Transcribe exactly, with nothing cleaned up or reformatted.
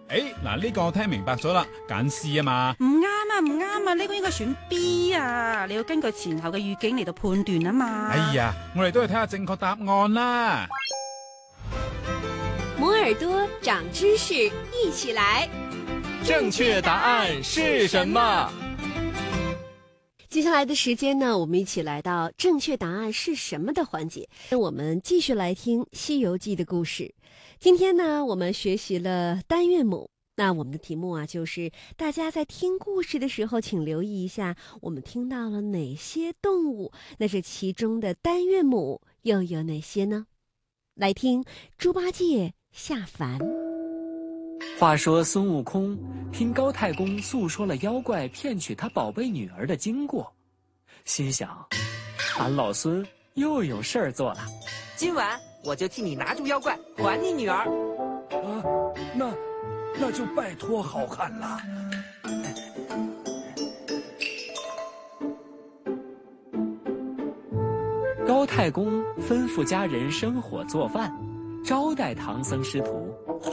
誒，嗱呢個我聽明白咗啦，揀 C 啊嘛。 唔啱啊，唔啱啊，呢個應該選 B 啊，你要根據前後嘅語境嚟到判斷啊嘛。 哎呀，我哋都去睇下正確答案啦。 摩耳朵長知識，一起來。 正確答案是什麼？ 接下來的時間呢，我們一起來到正確答案是什麼的環節。我們繼續來聽《西遊記》的故事。今天呢，我們學習了單韻母。那我們的題目啊，就是大家在聽故事的時候，請留意一下，我們聽到了哪些動物？那這其中的單韻母又有哪些呢？來聽豬八戒下凡。 話說孫悟空聽高太公訴說了妖怪騙取他寶貝女兒的經過，心想，俺老孫又有事兒做了。 今晚我就替你拿住妖怪，還你女兒。 啊，那那就拜託好漢了。 高太公吩咐家人生火做飯，招待唐僧師徒。